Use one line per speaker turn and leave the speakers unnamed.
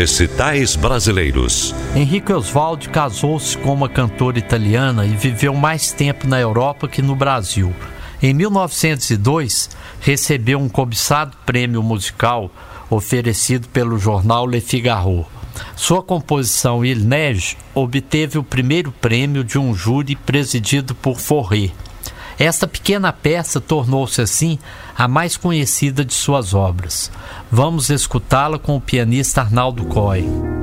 Recitais brasileiros.
Henrique Oswaldi casou-se com uma cantora italiana e viveu mais tempo na Europa que no Brasil. Em 1902, recebeu um cobiçado prêmio musical oferecido pelo jornal Le Figaro. Sua composição Il Neige obteve o primeiro prêmio de um júri presidido por Fauré. Esta pequena peça tornou-se assim a mais conhecida de suas obras. Vamos escutá-la com o pianista Arnaldo Coy.